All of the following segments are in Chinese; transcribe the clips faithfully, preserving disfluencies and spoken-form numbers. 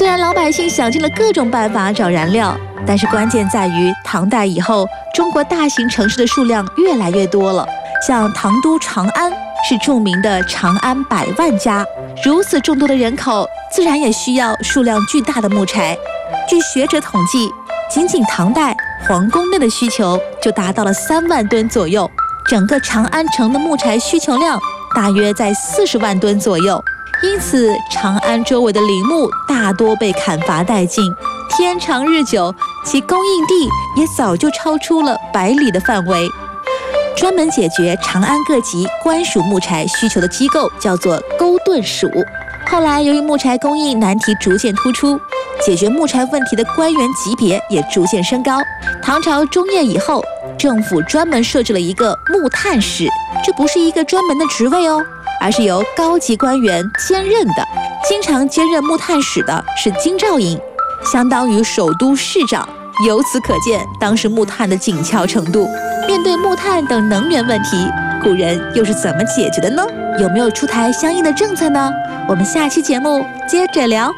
虽然老百姓想尽了各种办法找燃料，但是关键在于唐代以后，中国大型城市的数量越来越多了。像唐都长安是著名的长安百万家，如此众多的人口，自然也需要数量巨大的木柴。据学者统计，仅仅唐代皇宫内的需求就达到了三万吨左右，整个长安城的木柴需求量大约在四十万吨左右。因此，长安周围的林木大多被砍伐殆尽。天长日久，其供应地也早就超出了百里的范围。专门解决长安各级官署木柴需求的机构叫做勾兑署。后来，由于木柴供应难题逐渐突出，解决木柴问题的官员级别也逐渐升高。唐朝中叶以后，政府专门设置了一个木炭使，这不是一个专门的职位哦，而是由高级官员兼任的。经常兼任木炭使的是京兆尹，相当于首都市长。由此可见，当时木炭的紧俏程度。面对木炭等能源问题，古人又是怎么解决的呢？有没有出台相应的政策呢？我们下期节目接着聊。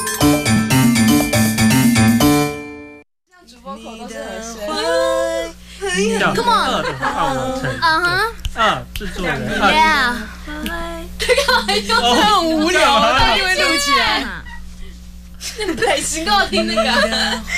主播口都是和声。Come on， 啊哈， 啊，制作人 ，Yeah， 这个还用的很无聊，但因为录起来，那你配信给我听那个。